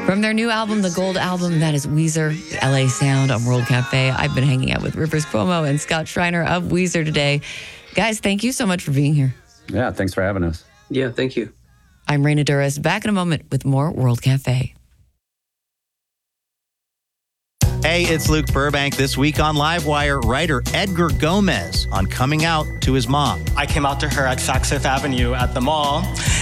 From their new album, the Gold Album, that is Weezer, the LA Sound on World Cafe. I've been hanging out with Rivers Cuomo and Scott Schreiner of Weezer today. Guys, thank you so much for being here. Yeah, thanks for having us. Yeah, thank you. I'm Raina Duras, back in a moment with more World Cafe. Hey, it's Luke Burbank. This week on Livewire, writer Edgar Gomez on coming out to his mom. I came out to her at Saks Fifth Avenue at the mall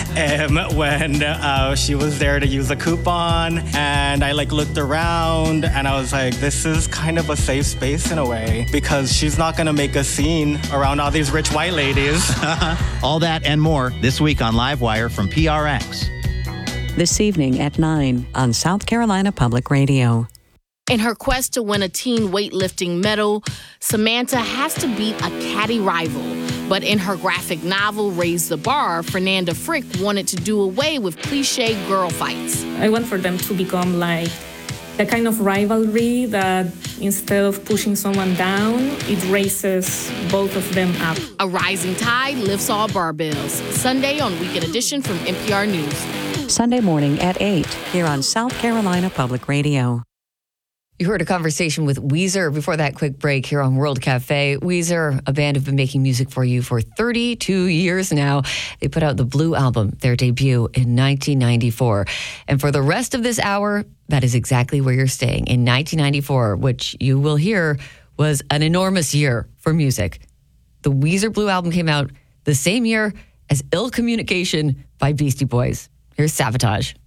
when she was there to use a coupon, and I looked around and I was like, this is kind of a safe space in a way because she's not going to make a scene around all these rich white ladies. All that and more this week on Livewire from PRX. This evening at 9 on South Carolina Public Radio. In her quest to win a teen weightlifting medal, Samantha has to beat a catty rival. But in her graphic novel, Raise the Bar, Fernanda Frick wanted to do away with cliché girl fights. I want for them to become like the kind of rivalry that instead of pushing someone down, it raises both of them up. A rising tide lifts all barbells. Sunday on Weekend Edition from NPR News. Sunday morning at 8 here on South Carolina Public Radio. You heard a conversation with Weezer before that quick break here on World Cafe. Weezer, a band who've been making music for you for 32 years now. They put out the Blue Album, their debut in 1994. And for the rest of this hour, that is exactly where you're staying, in 1994, which you will hear was an enormous year for music. The Weezer Blue Album came out the same year as Ill Communication by Beastie Boys. Here's Sabotage.